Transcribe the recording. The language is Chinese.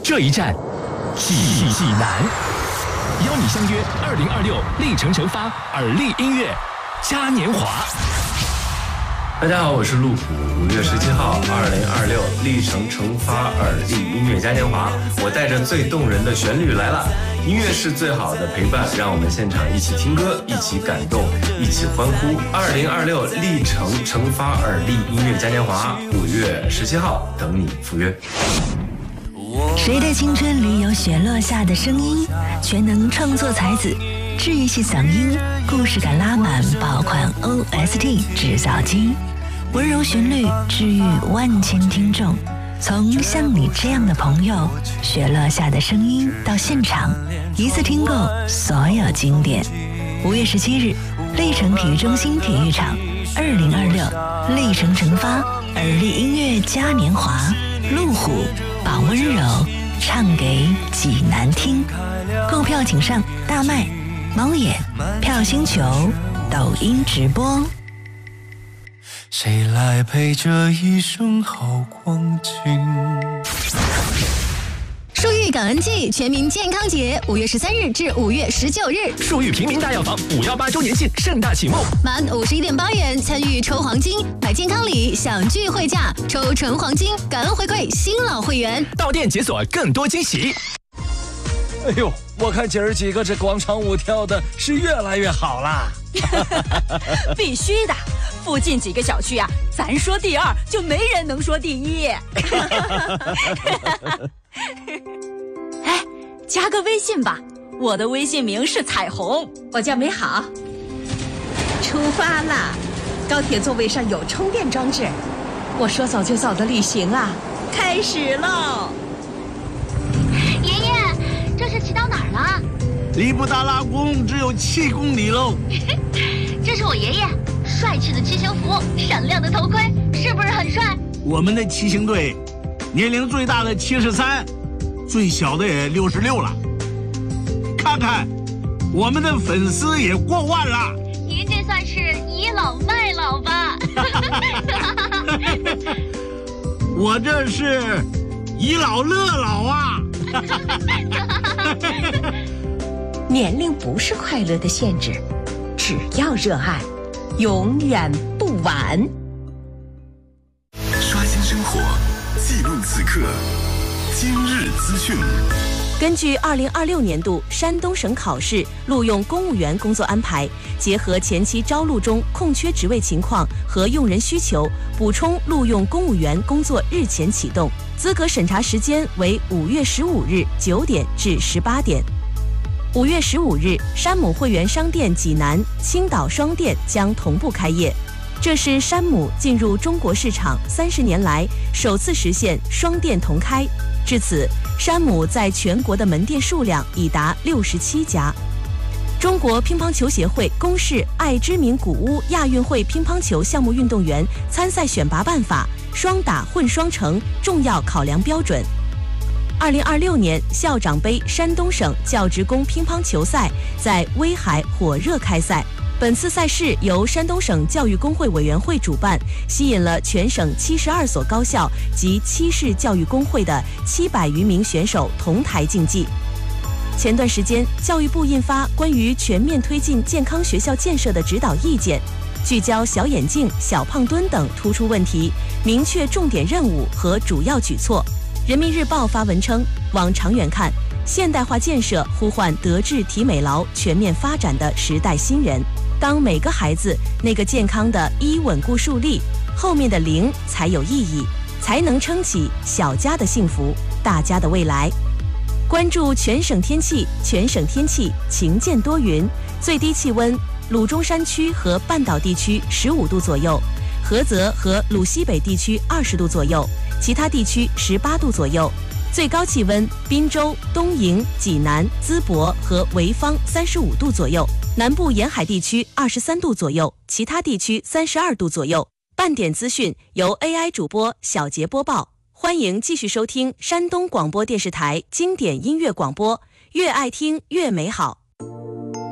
这一站，济南，邀你相约2026历城城发耳力音乐嘉年华。 大家好，我是路虎。5月17号，2026历城城发耳力音乐嘉年华，我带着最动人的旋律来了。音乐是最好的陪伴，让我们现场一起听歌，一起感动，一起欢呼。2026历城城发耳力音乐嘉年华，5月17号等你赴约。 谁的青春里有雪落下的声音？全能创作才子，治愈系嗓音，故事感拉满，爆款 OST 制造机，温柔旋律治愈万千听众。从像你这样的朋友，雪落下的声音到现场，一次听够所有经典。5月17日，历城体育中心体育场，2026历城城发耳力音乐嘉年华，路虎把温柔唱给济南听。购票请上大麦、猫眼、票星球、抖音直播。 谁来陪这一生好光景？ 树玉感恩季全民健康节，5月13日至5月19日， 树玉平民大药房518周年庆盛大启幕， 满51.8元参与抽黄金，买健康礼享聚会价，抽纯黄金，感恩回馈新老会员， 到店解锁更多惊喜。 哎呦，我看姐儿几个这广场舞跳的是越来越好啦！ 必须的，附近几个小区啊，咱说第二就没人能说第一。哎，加个微信吧，我的微信名是彩虹， 我叫美好。出发啦！高铁座位上有充电装置，我说走就走的旅行啊，开始喽！ 爷爷，这是骑到哪儿了？ 离布达拉宫只有7公里喽。 这是我爷爷，帅气的骑行服，闪亮的头盔，是不是很帅？ 我们的骑行队，年龄最大的73，最小的也66了。看看，我们的粉丝也过万了。 您这算是倚老卖老吧？ 我这是倚老乐老啊！ 年龄不是快乐的限制，只要热爱，永远不晚。 刷新生活，记录此刻，今日资讯。 根据2026年度山东省考试录用公务员工作安排，结合前期招录中空缺职位情况和用人需求，补充录用公务员工作日前启动，资格审查时间为5月15日9点至18点。5月15日，山姆会员商店济南、青岛双店将同步开业。这是山姆进入中国市场30年来首次实现双店同开。至此，山姆在全国的门店数量已达67家。中国乒乓球协会公示爱知名古屋亚运会乒乓球项目运动员参赛选拔办法，双打混双成重要考量标准。2026年校长杯山东省教职工乒乓球赛在威海火热开赛。本次赛事由山东省教育工会委员会主办，吸引了全省72所高校及7市教育工会的700余名选手同台竞技。前段时间，教育部印发关于全面推进健康学校建设的指导意见，聚焦小眼镜、小胖墩等突出问题，明确重点任务和主要举措。人民日报发文称，往长远看，现代化建设呼唤德智体美劳全面发展的时代新人。当每个孩子那个健康的1稳固树立，后面的0才有意义，才能撑起小家的幸福，大家的未来。关注全省天气，全省天气晴间多云，最低气温鲁中山区和半岛地区15度左右，菏泽和鲁西北地区20度左右，其他地区18度左右。最高气温滨州、东营、济南、淄博和潍坊35度左右，南部沿海地区23度左右，其他地区32度左右。半点资讯由 AI 主播小杰播报，欢迎继续收听山东广播电视台经典音乐广播，越爱听越美好。